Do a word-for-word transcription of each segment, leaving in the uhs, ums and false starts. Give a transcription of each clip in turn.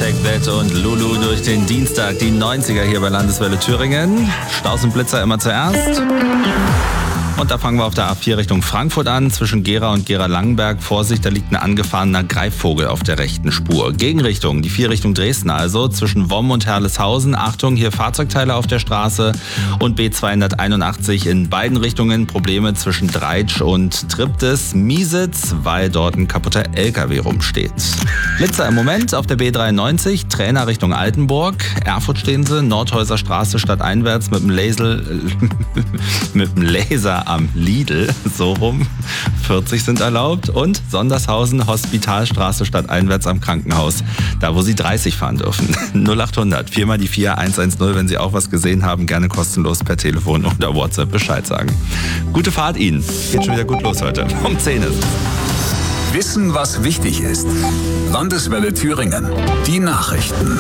Take That und Lulu durch den Dienstag, die neunziger hier bei Landeswelle Thüringen. Staus und Blitzer immer zuerst. Und da fangen wir auf der A vier Richtung Frankfurt an, zwischen Gera und Gera-Langenberg. Vorsicht, da liegt ein angefahrener Greifvogel auf der rechten Spur. Gegenrichtung, die vier Richtung Dresden also, zwischen Womm und Herleshausen. Achtung, hier Fahrzeugteile auf der Straße. Und B zweihunderteinundachtzig in beiden Richtungen. Probleme zwischen Dreitsch und Triptis, Miesitz, weil dort ein kaputter L K W rumsteht. Blitzer im Moment auf der B dreiundneunzig, Trainer Richtung Altenburg. Erfurt stehen sie, Nordhäuser Straße stadteinwärts mit dem Laser, mit dem Laser am Lidl, so rum. vierzig sind erlaubt. Und Sondershausen, Hospitalstraße stadteinwärts am Krankenhaus, da wo Sie dreißig fahren dürfen. null achthundert, viermal die vier, eins eins null, wenn Sie auch was gesehen haben, gerne kostenlos per Telefon oder WhatsApp Bescheid sagen. Gute Fahrt Ihnen. Geht schon wieder gut los heute. Um zehn ist es. Wissen, was wichtig ist. Landeswelle Thüringen. Die Nachrichten.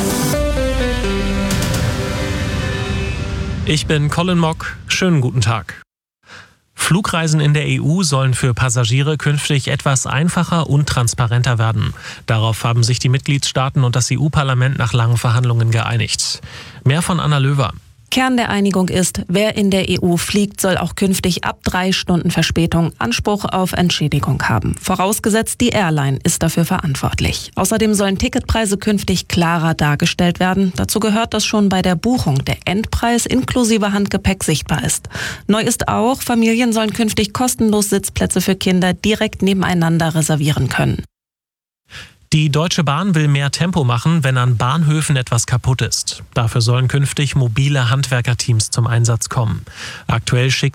Ich bin Colin Mock. Schönen guten Tag. Flugreisen in der E U sollen für Passagiere künftig etwas einfacher und transparenter werden. Darauf haben sich die Mitgliedstaaten und das E U-Parlament nach langen Verhandlungen geeinigt. Mehr von Anna Löwer. Kern der Einigung ist, wer in der E U fliegt, soll auch künftig ab drei Stunden Verspätung Anspruch auf Entschädigung haben. Vorausgesetzt, die Airline ist dafür verantwortlich. Außerdem sollen Ticketpreise künftig klarer dargestellt werden. Dazu gehört, dass schon bei der Buchung der Endpreis inklusive Handgepäck sichtbar ist. Neu ist auch, Familien sollen künftig kostenlos Sitzplätze für Kinder direkt nebeneinander reservieren können. Die Deutsche Bahn will mehr Tempo machen, wenn an Bahnhöfen etwas kaputt ist. Dafür sollen künftig mobile Handwerkerteams zum Einsatz kommen. Aktuell schickt